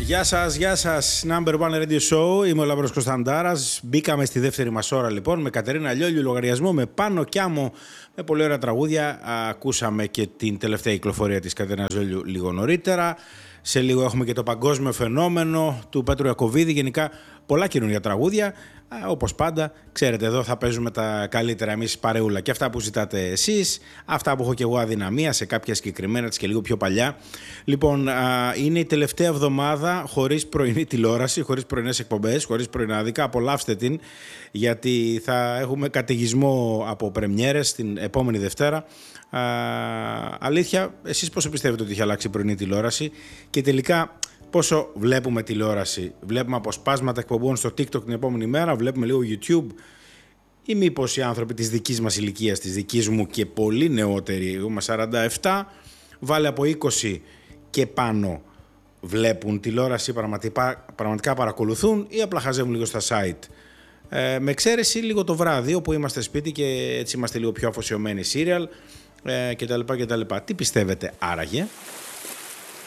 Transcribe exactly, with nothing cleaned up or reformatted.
Γεια σας, γεια σας. Number One Radio Show. Είμαι ο Λάμπρος Κωνσταντάρας. Μπήκαμε στη δεύτερη μας ώρα λοιπόν με Κατερίνα Λιόλιου, λογαριασμό, με Πάνο Κιάμο, με πολύ ωραία τραγούδια. Ακούσαμε και την τελευταία κυκλοφορία της Κατερίνας Λιόλιου λίγο νωρίτερα. Σε λίγο έχουμε και το παγκόσμιο φαινόμενο του Πέτρου Ιακωβίδη. Γενικά πολλά καινούργια τραγούδια. Όπως πάντα, ξέρετε, εδώ θα παίζουμε τα καλύτερα εμείς παρεούλα. Και αυτά που ζητάτε εσείς, αυτά που έχω και εγώ αδυναμία σε κάποια συγκεκριμένα, τις και λίγο πιο παλιά. Λοιπόν, είναι η τελευταία εβδομάδα χωρίς πρωινή τηλεόραση, χωρίς πρωινές εκπομπές, χωρίς πρωινάδικα. Απολαύστε την, γιατί θα έχουμε καταιγισμό από πρεμιέρες την επόμενη Δευτέρα. Α, αλήθεια, εσείς πόσο πιστεύετε ότι έχει αλλάξει η πρωινή τηλεόραση και τελικά πόσο βλέπουμε τηλεόραση? Βλέπουμε αποσπάσματα εκπομπών στο TikTok την επόμενη μέρα, βλέπουμε λίγο YouTube, ή μήπως οι άνθρωποι της δικής μας ηλικίας, της δικής μου και πολύ νεότεροι, εγώ είμαι σαράντα επτά, βάλε από είκοσι και πάνω, βλέπουν τηλεόραση, πραγματικά, πραγματικά παρακολουθούν ή απλά χαζεύουν λίγο στα site? Ε, με εξαίρεση λίγο το βράδυ, όπου είμαστε σπίτι και έτσι είμαστε λίγο πιο αφοσιωμένοι serial, ε, κτλ, κτλ. Τι πιστεύετε άραγε?